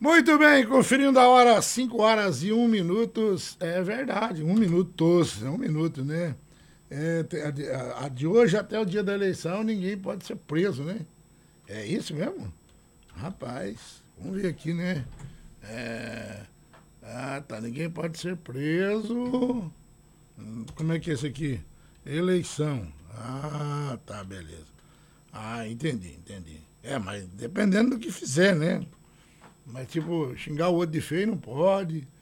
Muito bem, conferindo a hora, 5 horas e 1 minuto. É verdade, 1 minuto, é 1 minuto, né? A de hoje até o dia da eleição, ninguém pode ser preso, né? É isso mesmo? Rapaz, vamos ver aqui, né? É, tá, ninguém pode ser preso. Como é que é isso aqui? Eleição. Ah, tá, beleza. Ah, entendi. Mas dependendo do que fizer, né? Mas, tipo, xingar o outro de feio não pode.